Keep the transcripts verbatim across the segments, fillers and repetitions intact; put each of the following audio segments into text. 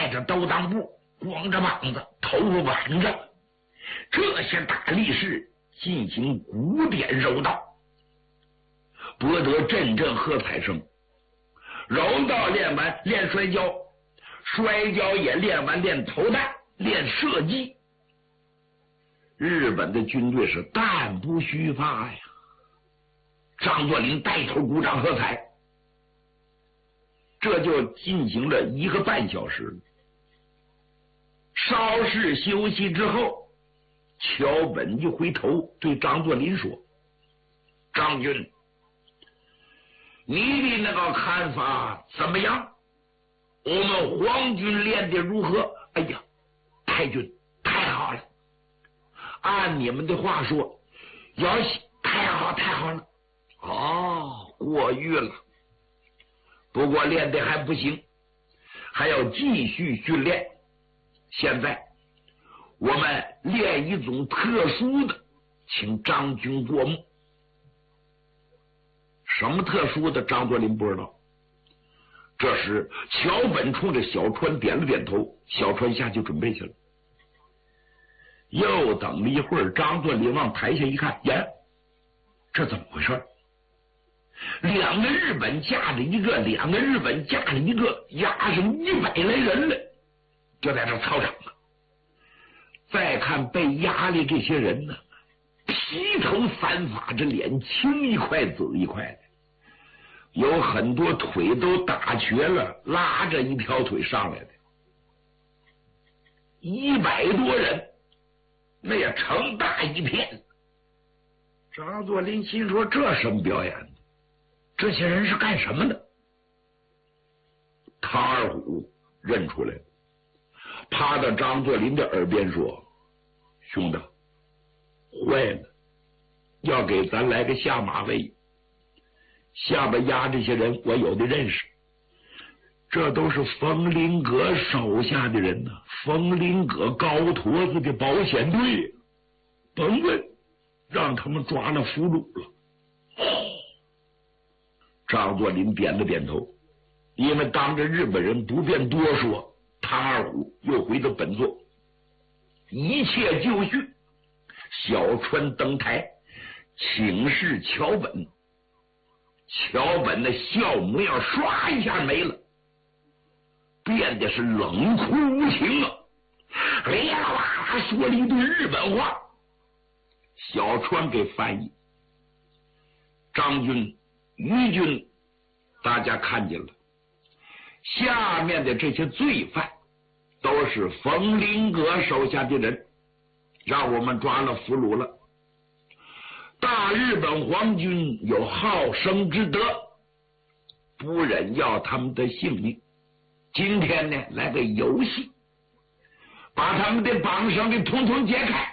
带着斗裆布，光着膀子，头发挽着，这些大力士进行古典柔道，博得阵阵喝彩声。柔道练完，练摔跤，摔跤也练完，练投弹，练射击。日本的军队是弹不虚发呀！张作霖带头鼓掌喝彩，这就进行了一个半小时。稍事休息之后，桥本一回头对张作霖说：“张军，你的那个看法怎么样？我们皇军练得如何？”“哎呀，太君太好了！按你们的话说，要太好太好了。哦，过誉了。不过练得还不行，还要继续训练。现在我们练一种特殊的，请张军过目。”什么特殊的？张作霖不知道。这时桥本冲着小川点了点头，小川下去准备去了。又等了一会儿，张作霖往台下一看，呀，这怎么回事？两个日本架着一个，两个日本架着一个，压上一百来人来，就在这操场上。再看被压的这些人呢，披头散发，这脸青一块紫一块的，有很多腿都打瘸了，拉着一条腿上来的，一百多人，那也成大一片。张作霖心说：“这什么表演？这些人是干什么的？”唐二虎认出来了，趴到张作霖的耳边说：“兄弟，坏了，要给咱来个下马威。下边压这些人我有的认识，这都是冯林阁手下的人呢、啊，冯林阁高坨子的保险队，甭问，让他们抓了俘虏了。”张作霖点了点头，因为当着日本人不便多说，唐二虎又回到本座，一切就绪。小川登台请示桥本，桥本的笑模样唰一下没了，变得是冷酷无情啊，哩啦啦啦说了一堆日本话。小川给翻译，张军、于军，大家看见了，下面的这些罪犯都是冯林阁手下的人，让我们抓了俘虏了。大日本皇军有好生之德，不忍要他们的性命。今天呢，来个游戏，把他们的绑绳给统统解开。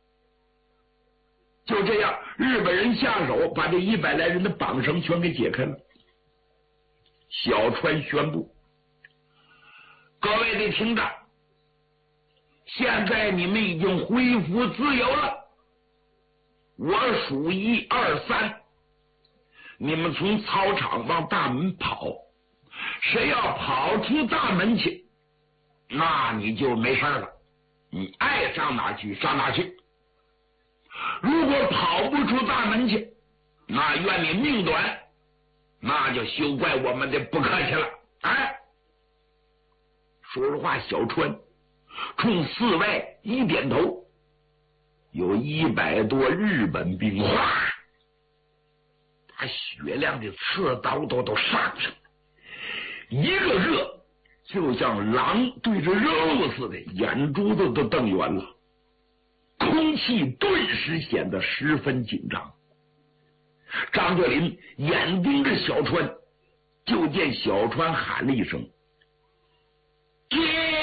就这样，日本人下手，把这一百来人的绑绳全给解开了。小川宣布：“各位的听着，现在你们已经恢复自由了。我数一二三，你们从操场往大门跑，谁要跑出大门去，那你就没事了，你爱上哪去上哪去。如果跑不出大门去，那愿你命短，那就休怪我们的不客气了。”哎，说实话，小川冲四外一点头，有一百多日本兵，哗，把雪亮的刺刀都都上上，一个个就像狼对着肉似的，眼珠子都瞪圆了，空气顿时显得十分紧张。张作霖眼盯着小川，就见小川喊了一声：“一、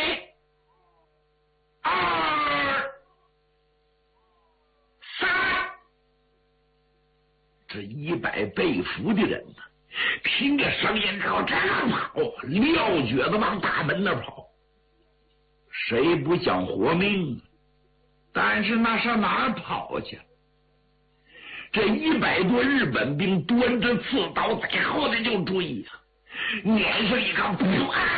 二、三！”这一百被俘的人呢，听着声音之后这样跑，撂蹶子往大门那跑。谁不想活命？但是那上哪儿跑去？这一百多日本兵端着刺刀在后头就追呀、啊，撵上一个，噗啊！